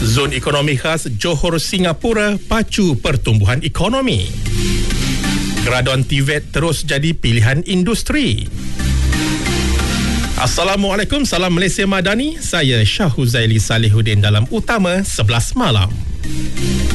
Zon ekonomi khas Johor Singapura pacu pertumbuhan ekonomi. Graduan TVET terus jadi pilihan industri. Assalamualaikum, salam Malaysia Madani. Saya Syah Huzaili Salihuddin dalam Utama 11 Malam.